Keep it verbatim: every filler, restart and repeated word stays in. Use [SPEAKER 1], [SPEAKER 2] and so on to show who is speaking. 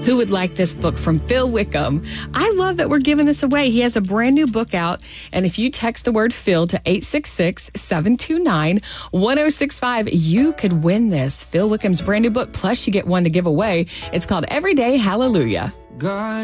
[SPEAKER 1] Who would like this book from Phil Wickham? I love that we're giving this away. He has a brand new book out, and if you text the word Phil to eight six six, seven two nine, one oh six five, you could win this. Phil Wickham's brand new book, plus you get one to give away. It's called Everyday Hallelujah.
[SPEAKER 2] God